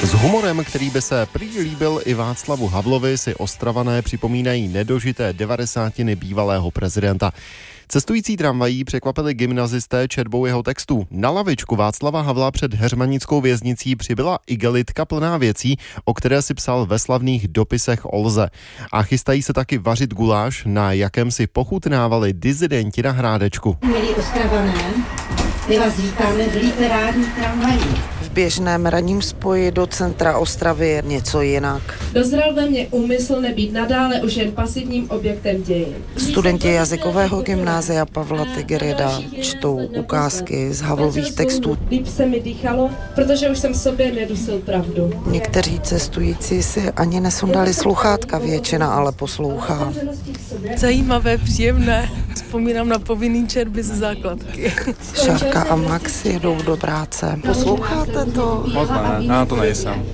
S humorem, který by se prý líbil i Václavu Havlovi, si Ostravané připomínají nedožité 90. bývalého prezidenta. Cestující tramvají překvapili gymnazisté četbou jeho textu. Na lavičku Václava Havla před heřmanickou věznicí přibyla igelitka plná věcí, o které si psal ve slavných dopisech Olze. A chystají se taky vařit guláš, na jakém si pochutnávali disidenti na Hrádečku. Milí Ostravané, my vás vítáme v literární tramvaji. V běžném ranním spoji do centra Ostravy je něco jinak. Dozral ve mně úmysl nebýt nadále už jen pasivním objektem dějin. Studenti jazykového gymnázia Pavla Tigerida čtou ukázky z Havlových textů. Líp se mi dýchalo, protože už jsem sobě nedusil pravdu. Někteří cestující si ani nesundali sluchátka, většina ale poslouchá. Zajímavé, příjemné. Vzpomínám na povinný četby ze základky. Šárka a Max jedou do práce. Posloucháte to? Moc ne, to nejsem.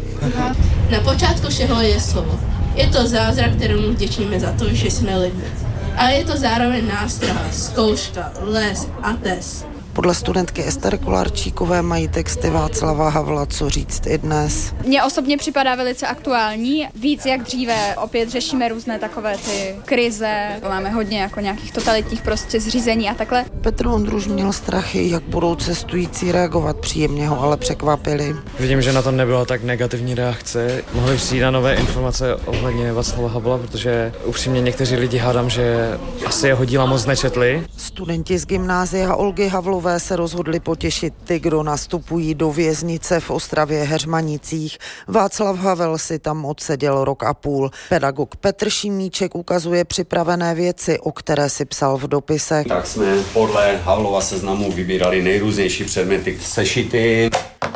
Na počátku všeho je slovo. Je to zázrak, kterému vděčíme za to, že jsme lidmi. Ale je to zároveň nástraha, zkouška, les a test. Podle studentky Estery Kolarčíkové mají texty Václava Havla co říct i dnes. Mně osobně připadá velice aktuální. Víc jak dříve opět řešíme různé takové ty krize. Máme hodně jako nějakých totalitních prostě zřízení a takhle. Petr Ondruž měl strachy, jak budou cestující reagovat. Příjemně ho ale překvapili. Vidím, že na to nebyla tak negativní reakce. Mohli přijít na nové informace ohledně Václava Havla, protože upřímně někteří lidi hádám, že asi jeho díla moc nečetli. Studenti z gymnázia Olgy Havlové se rozhodli potěšit ty, kdo nastupují do věznice v Ostravě Heřmanicích. Václav Havel si tam odseděl rok a půl. Pedagog Petr Šimíček ukazuje připravené věci, o které si psal v dopisech. Tak jsme podle Havlova seznamu vybírali nejrůznější předměty, sešity,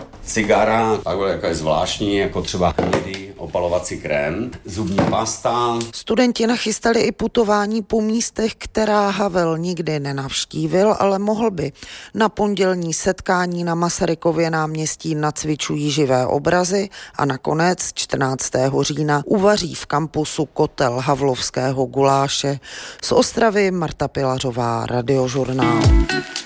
cigara, takhle jako je zvláštní, jako třeba hnědý opalovací krém, zubní pasta. Studenti nachystali i putování po místech, která Havel nikdy nenavštívil, ale mohl by. Na pondělní setkání na Masarykově náměstí nacvičují živé obrazy a nakonec 14. října uvaří v kampusu kotel havlovského guláše. Z Ostravy Marta Pilařová, Radiožurnál.